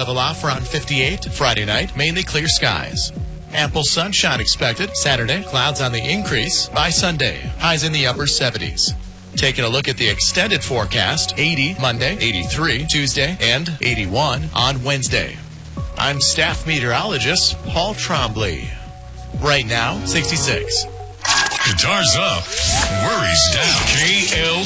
of the lot for around 58. Friday night, mainly clear skies. Ample sunshine expected. Saturday, clouds on the increase. By Sunday, highs in the upper 70s. Taking a look at the extended forecast, 80 Monday, 83 Tuesday, and 81 on Wednesday. I'm staff meteorologist Paul Trombley. Right now, 66. Guitars up, worries down. KL